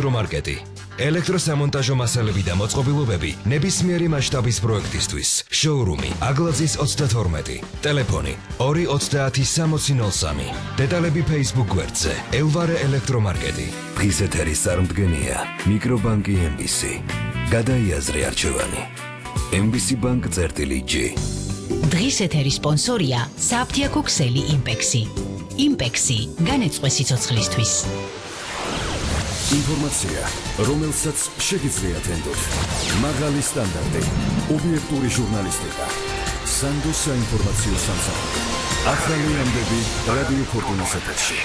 ელექტრომარკეტი. ელექტროსამონტაჟო მასალები და მოწყობილობები ნებისმიერი მასშტაბის პროექტისთვის. შოურუმი აგლაძის 32. ტელეფონი 2906003. დეტალები Facebook გვერდზე. ელვარე ელექტრომარკეტი. დღის ეთერის წარმდგენია მიკრობანკი MBC. გადაიაზრე არჩევანი. MBC Bank-G. დღის ეთერის სპონსორია საფთიაქო ქსელი იმპექსი. იმპექსი განეწყვე სიცოცხლისთვის. ინფორმაცია, რომელსაც შეგიძლიათ ენდოთ. მაღალი სტანდარტი, ობიექტური ჟურნალისტიკა. სანდოს საინფორმაციო სამსახური. ახალი ამბები რადიო ფორტუნის ეთერში.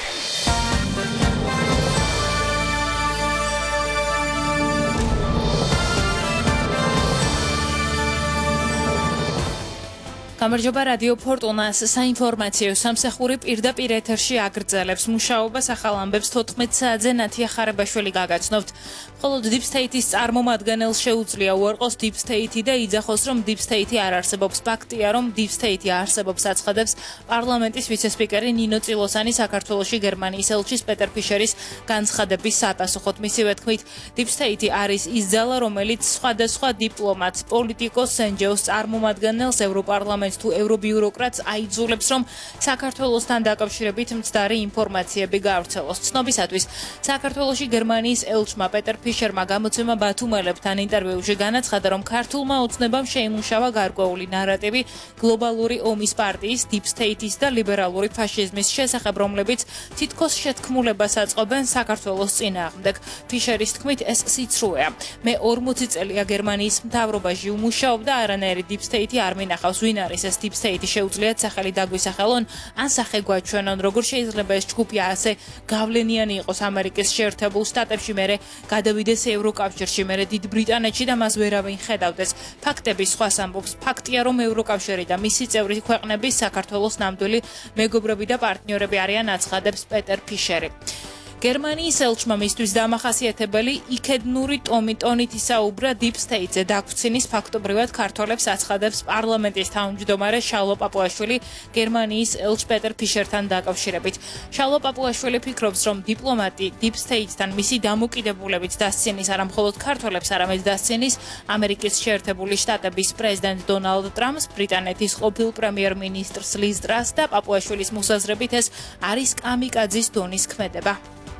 გამარჯობა რადიო ფორტუნას საინფორმაციო სამსახური პირდაპირ ეთერში აგრძელებს მუშაობას ახალ ამბებს 14 საათზე ნათია ხარებაშვილი გაგაცნობთ. მხოლოდ Deep State-ის წარმომადგენელს შეუძლია უარყოს Deep State და იძახოს რომ Deep State არ არსებობს. ფაქტია რომ Deep State არსებობს აცხადებს პარლამენტის ვიცე-სპიკერი ნინო წილოსანი საქართველოში გერმანიის ელჩის პეტერ ფიშერის განცხადების საპასუხოდ. მისივე თქმით Deep State არის ის ძალა რომელიც სხვადასხვა დიპლომატს, პოლიტიკოსს ენჯოს წარმომადგენელს ევროპარლამენტს თუ ევრობიუროკრატს აიძულებს რომ საქართველოსთან დაკავშირებით მცდარი ინფორმაციები გაავრცელოს. ცნობისათვის საქართველოში გერმანიის ელჩმა პეტერ ფიშერმა გამოცემა ბათუმელებთან ინტერვიუში განაცხადა რომ ქართულმა ოცნებამ შეიმუშავა გარკვეული ნარატივი გლობალური ომის პარტიის Deep State-ის და ლიბერალური ფაშიზმის შესახებ, რომლებიც თითქოს შეთქმულებას აწყობენ საქართველოს წინააღმდეგ. ფიშერის თქმით ეს სიცრუეა. მე 40 წელია გერმანიის მთავრობაში ვმუშაობდა, არანაირი Deep State არ მინახავს. ვინ არის ეს Deep State? შეუძლიათ სახელი დაგვისახელონ ან სახე გვაჩვენონ. როგორ შეიძლება ეს ჯგუფი ასე გავლენიანი იყოს ამერიკის შეერთებულ შტატებში, მერე გადავიდეს ევროკავშირში, მერე დიდ ბრიტანეთში და მას ვერავინ ხედავდეს. ფაქტების სხვას ამბობს. ფაქტია რომ ევროკავშირი და მისი წევრი ქვეყნები საქართველოს ნამდვილი მეგობრები და პარტნიორები არიან, აცხადებს პეტერ ფიშერი. გერმანიის ელჩმა მისთვის დამახასიათებელი იქედნური ტონით ისაუბრა Deep State-ზე დაგვცინის ფაქტობრივად ქართველებს, აცხადებს პარლამენტის თავმჯდომარე შალო პაპუაშვილი გერმანიის ელჩ პეტერ ფიშერთან დაკავშირებით. შალო პაპუაშვილი ფიქრობს, რომ დიპლომატი Deep State-თან მისი დამოკიდებულებით დასცინის არა მხოლოდ ქართველებს, არამედ დასცინის ამერიკის შეერთებული შტატების პრეზიდენტ დონალდ ტრამპს, ბრიტანეთის ყოფილ პრემიერ-მინისტრს ლის ტრასს და პაპუაშვილის მოსაზრებით ეს არის კამიკაძის დონის ქმედება.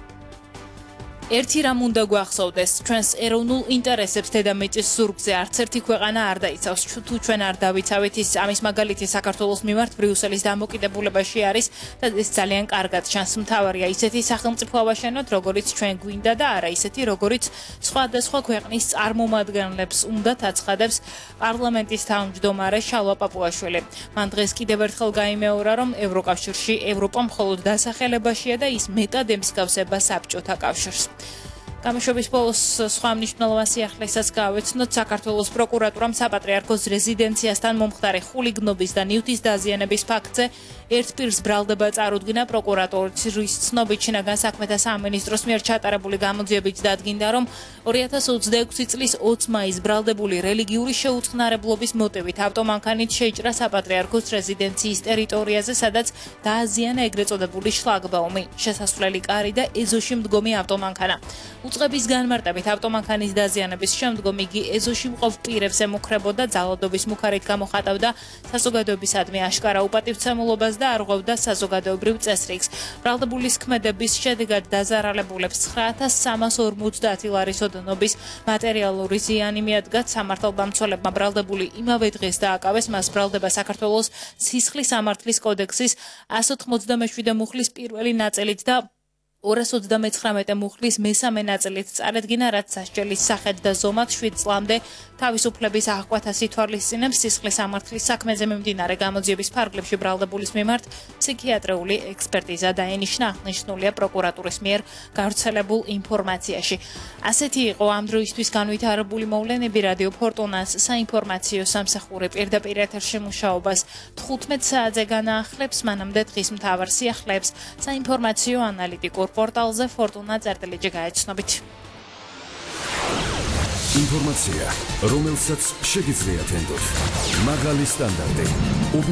ერთი რამ უნდა გვახსოვდეს, ჩვენს ეროვნულ ინტერესებს დედამიწის ზურგზე არც ერთი ქვეყანა არ დაიცავს. თუ ჩვენ არ დავიცავით, ის ამის მაგალითი საქართველოს მიმართ ბრიუსელის დამოკიდებულებაში არის და ეს ძალიან კარგად ჩანს. მთავარია ისეთი სახელმწიფო ავაშენოთ, როგორიც ჩვენ გვინდა და არა ისეთი, როგორიც სხვადასხვა ქვეყნის წარმომადგენლებს უნდათ, აცხადებს პარლამენტის თავმჯდომარე შალვა პაპუაშვილი. მან დღეს კიდევ ერთხელ გაიმეორა, რომ ევროკავშირში ევროპა მხოლოდ დასახელებაშია და ის მეტად ემსგავსება საბჭოთა კავშირს. გამშვების ბოლოს სხვა მნიშვნელოვან სიახლესაც გავეცნოთ. საქართველოს პროკურატურამ საპატრიარქოს რეზიდენციასთან მომხდარი ხულიგნობის და ნივთის დაზიანების ფაქტზე ერთ პირს ბრალდება წარუდგინა. პროკურატურის ცნობით შინაგან საქმეთა სამინისტროს მიერ ჩატარებული გამოძიებით დადგინდა, რომ 2026 წლის 20 მაისს ბრალდებული რელიგიური შეუწყნარებლობის მოტივით ავტომანქანით შეიჭრა საპატრიარქოს რეზიდენციის ტერიტორიაზე, სადაც დააზიანა ეგრეთ წოდებული შლაგბაუმი, შესასვლელი კარი და ეზოში მდგომი ავტომანქანა. უწყების განმარტებით ავტომანქანის დაზიანების შემდგომ იგი ეზოში მყოფ პირებს ემუქრებოდა, ძალადობის მუხარით გამოხატავდა საზოგადოებისადმი აშკარა უპატივცემულობას და არღვევდა საზოგადოებრივ წესრიგს. ბრალდებულის ქმედების შედეგად დაზარალებულებს 9350 ლარის ოდენობის მატერიალური ზიანი მიადგათ. სამართალდამცველებმა ბრალდებული იმავე დღეს დააკავეს მას ბრალდება საქართველოს სისხლის სამართლის კოდექსის 197 მუხლის პირველი ნაწილით და 239 მუხლის მესამე ნაწილით წარედგინა, რაც სასჯელის სახედ და ზომად 7 წლამდე თავისუფლების აღკვეთა სითვალისწინებს. სისხლის სამართლის საქმეზე მიმდინარე გამოძიების ფარგლებში ბრალდებულის მიმართ ფსიქიატრიული ექსპერტიზა დაენიშნა, აღნიშნულია პროკურატურის მიერ გავრცელებულ ინფორმაციაში. ასეთი იყო ამ დროისთვის განვითარებული მოვლენები. რადიო ფორტუნას საინფორმაციო სამსახური პირდაპირ ეთერში მუშაობას 15 საათზე განაახლებს. მანამდე დღის მთავარ სიახლეებს საინფორმაციო ანალიტიკურ პორტალზე fortuna.gr გაეცნობით. ინფორმაცია, რომელსაც შეგიძლიათ ენდოთ. მაღალი სტანდარტი.